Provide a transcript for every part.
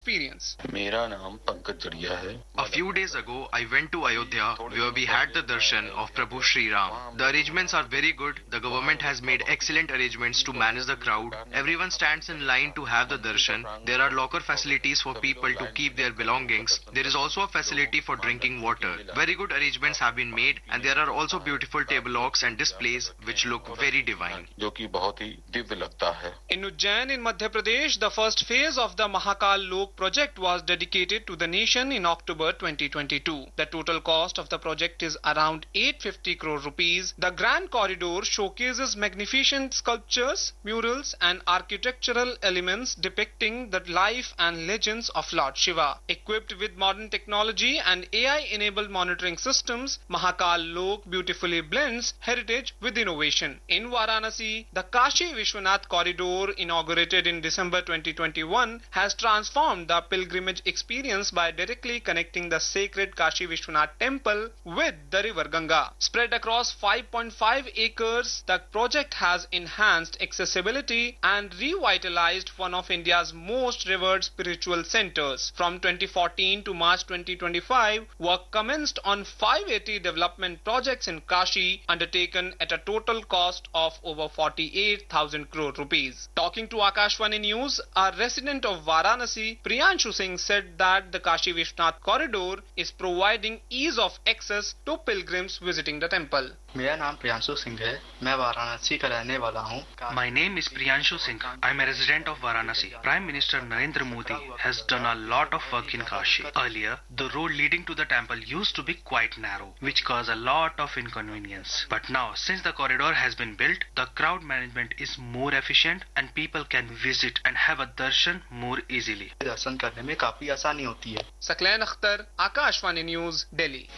experience. मेरा नाम पंकज जड़िया है. A few days ago, I went to Ayodhya where we had the darshan of Prabhu Sri Ram. The arrangements are very good. The government has made excellent arrangements to manage the crowd. Everyone stands in line to have the darshan. There are locker facilities for people to keep their belongings. There is also a facility for drinking water. Very good arrangements have been made, and there are also beautiful table locks and displays which look very divine. जो कि बहुत ही दिव्य लगता है. In Ujjain in Madhya Pradesh, the first phase of the Mahakal Lok project was dedicated to the nation in October 2022. The total cost of the project is around 850 crore rupees. The Grand Corridor showcases magnificent sculptures, murals and architectural elements depicting the life and legends of Lord Shiva. Equipped with modern technology and AI-enabled monitoring systems, Mahakal Lok beautifully blends heritage with innovation. In Varanasi, the Kashi Vishwanath Corridor, inaugurated in December 2021, has transformed the pilgrimage experience by directly connecting the sacred Kashi Vishwanath temple with the river Ganga. Spread across 5.5 acres, the project has enhanced accessibility and revitalized one of India's most revered spiritual centers. From 2014 to March 2025, work commenced on 580 development projects in Kashi, undertaken at a total cost of over 48,000 crore rupees. Talking to Akashvani News, a resident of Varanasi, Priyanshu Singh, said that the Kashi Vishwanath corridor is providing ease of access to pilgrims visiting the temple. मेरा नाम प्रियांशु सिंह है. मैं वाराणसी का रहने वाला हूँ. My name is Priyanshu Singh. I am a resident of Varanasi. Prime Minister Narendra Modi has done a lot of work in Kashi. Earlier, the road leading to the temple used to be quite narrow, which caused a lot of inconvenience. But now, since the corridor has been built, the crowd management is more efficient and people can visit and have a darshan more easily. दर्शन करने में काफी आसानी होती है. Saklan Akhtar, Akashvani News, Delhi.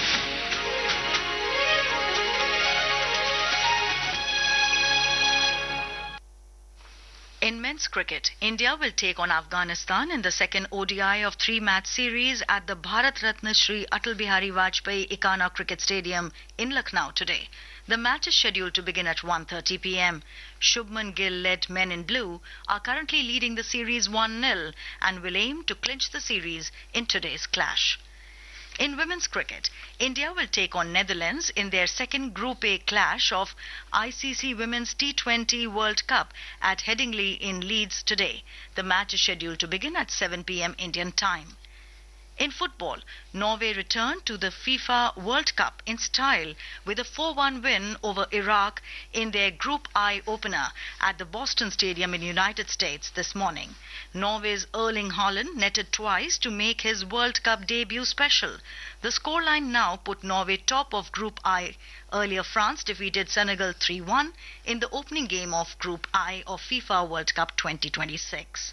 In men's cricket, India will take on Afghanistan in the second ODI of three-match series at the Bharat Ratna Shri Atal Bihari Vajpayee Ikana Cricket Stadium in Lucknow today. The match is scheduled to begin at 1:30 p.m. Shubman Gill-led men in blue are currently leading the series 1-0 and will aim to clinch the series in today's clash. In women's cricket, India will take on Netherlands in their second Group A clash of ICC Women's T20 World Cup at Headingley in Leeds today. The match is scheduled to begin at 7 p.m. Indian time. In football, Norway returned to the FIFA World Cup in style with a 4-1 win over Iraq in their Group I opener at the Boston Stadium in United States this morning. Norway's Erling Haaland netted twice to make his World Cup debut special. The scoreline now put Norway top of Group I. Earlier, France defeated Senegal 3-1 in the opening game of Group I of FIFA World Cup 2026.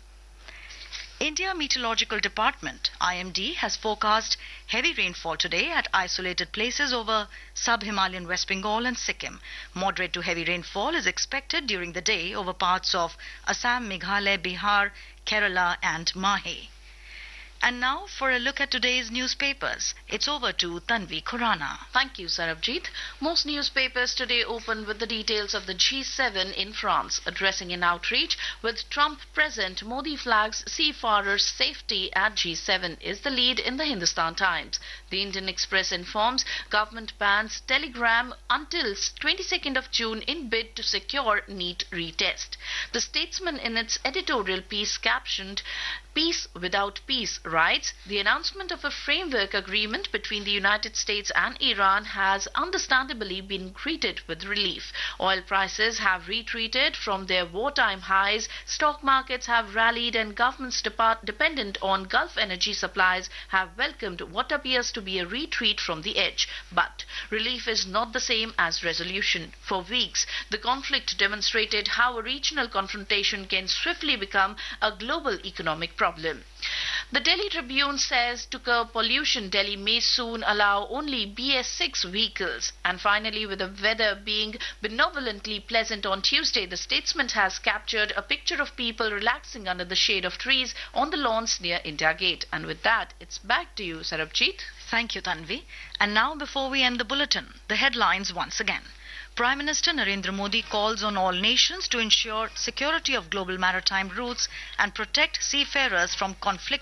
India Meteorological Department IMD has forecast heavy rainfall today at isolated places over sub-Himalayan West Bengal and Sikkim. Moderate to heavy rainfall is expected during the day over parts of Assam, Meghalaya, Bihar, Kerala and Mahe. And now for a look at today's newspapers. It's over to Tanvi Khurana. Thank you, Sarabjit. Most newspapers today open with the details of the G7 in France. Addressing an outreach with Trump present, Modi flags seafarers' safety at G7 is the lead in the Hindustan Times. The Indian Express informs government bans Telegram until 22nd of June in bid to secure NEET retest. The Statesman in its editorial piece captioned Peace Without Peace writes, the announcement of a framework agreement between the United States and Iran has understandably been greeted with relief. Oil prices have retreated from their wartime highs, stock markets have rallied and governments dependent on Gulf energy supplies have welcomed what appears to be a retreat from the edge. But relief is not the same as resolution. For weeks, the conflict demonstrated how a regional confrontation can swiftly become a global economic problem. The Delhi Tribune says to curb pollution, Delhi may soon allow only BS6 vehicles. And finally, with the weather being benevolently pleasant on Tuesday, the Statesman has captured a picture of people relaxing under the shade of trees on the lawns near India Gate. And with that, it's back to you, Sarabjit. Thank you, Tanvi. And now, before we end the bulletin, the headlines once again. Prime Minister Narendra Modi calls on all nations to ensure security of global maritime routes and protect seafarers from conflict